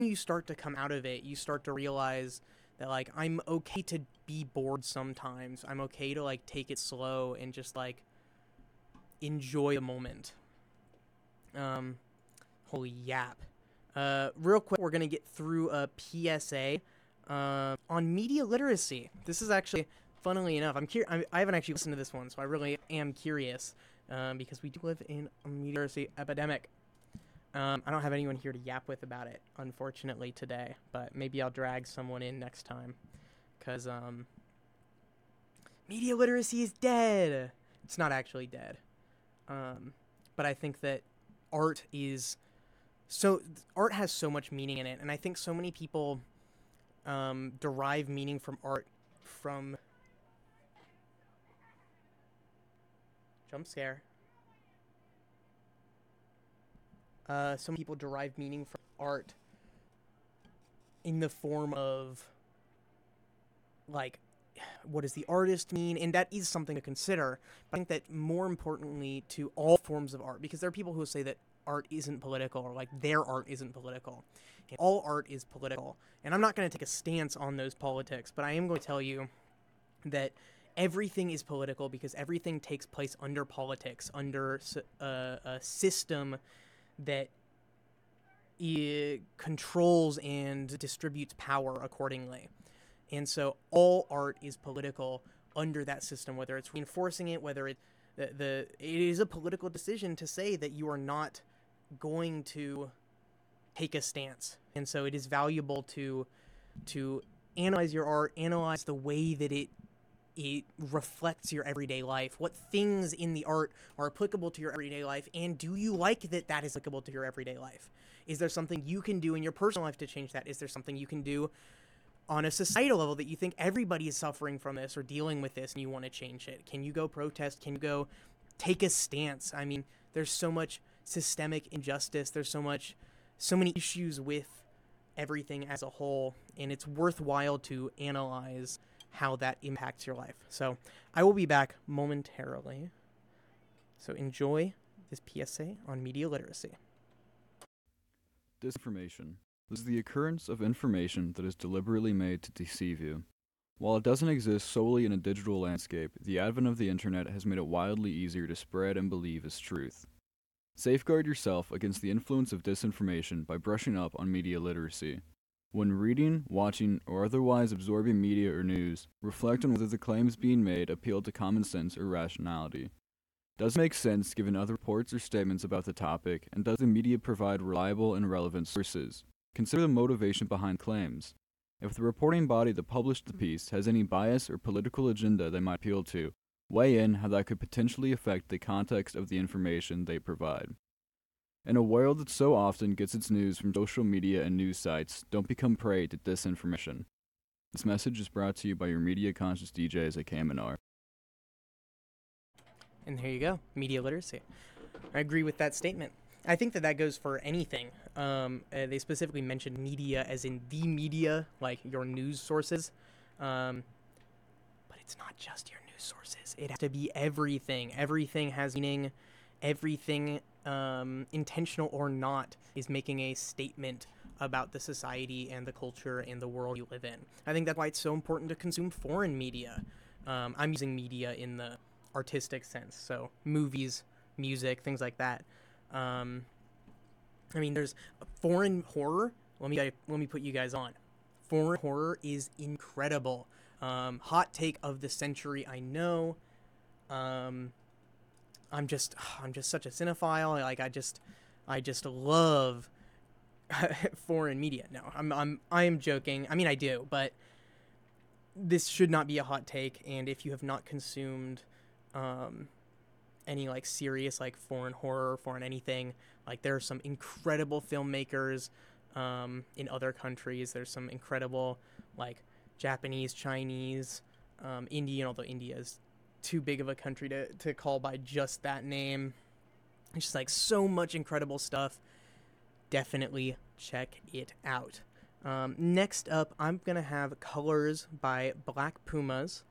you start to come out of it, you start to realize that like I'm okay to be bored sometimes. I'm okay to like take it slow and just like enjoy the moment. Um, Holy yap. Real quick, we're gonna get through a PSA on media literacy. This is actually, funnily enough, I haven't actually listened to this one, so I really am curious because we do live in a media literacy epidemic. I don't have anyone here to yap with about it, unfortunately, today, but maybe I'll drag someone in next time because media literacy is dead. It's not actually dead, but I think that art is art has so much meaning in it, and I think so many people derive meaning from art from jump scare. Some people derive meaning from art in the form of like what does the artist mean, and that is something to consider. But I think that more importantly to all forms of art, because there are people who say that art isn't political or like their art isn't political, and all art is political, and I'm not going to take a stance on those politics, but I am going to tell you that everything is political because everything takes place under politics, under a system that controls and distributes power accordingly. And so all art is political under that system, whether it's reinforcing it, whether it is a political decision to say that you are not going to take a stance. And so it is valuable to analyze your art, analyze the way that it reflects your everyday life, what things in the art are applicable to your everyday life, and do you like that is applicable to your everyday life? Is there something you can do in your personal life to change that? Is there something you can do on a societal level that you think everybody is suffering from this or dealing with this and you want to change it? Can you go protest? Can you go take a stance? I mean, there's so much systemic injustice. There's so many issues with everything as a whole, and it's worthwhile to analyze how that impacts your life. So I will be back momentarily. So enjoy this PSA on media literacy. Disinformation. This is the occurrence of information that is deliberately made to deceive you. While it doesn't exist solely in a digital landscape, the advent of the internet has made it wildly easier to spread and believe as truth. Safeguard yourself against the influence of disinformation by brushing up on media literacy. When reading, watching, or otherwise absorbing media or news, reflect on whether the claims being made appeal to common sense or rationality. Does it make sense given other reports or statements about the topic, and does the media provide reliable and relevant sources? Consider the motivation behind claims. If the reporting body that published the piece has any bias or political agenda they might appeal to, weigh in how that could potentially affect the context of the information they provide. In a world that so often gets its news from social media and news sites, don't become prey to disinformation. This message is brought to you by your media-conscious DJs at KMNR. And there you go, media literacy. I agree with that statement. I think that goes for anything. They specifically mentioned media as in the media, like your news sources. But it's not just your news sources. It has to be everything. Everything has meaning. Everything, intentional or not, is making a statement about the society and the culture and the world you live in. I think that's why it's so important to consume foreign media. I'm using media in the artistic sense, so movies, music, things like that. I mean, there's foreign horror. Let me put you guys on. Foreign horror is incredible. Hot take of the century, I know. I'm just such a cinephile. Like I just love foreign media. No, I am joking. I mean, I do, but this should not be a hot take. And if you have not consumed any like serious like foreign horror, foreign anything, like there are some incredible filmmakers in other countries. There's some incredible like Japanese, Chinese, Indian, although India is too big of a country to call by just that name. It's just like so much incredible stuff. Definitely check it out. Next up, I'm going to have Colors by Black Pumas.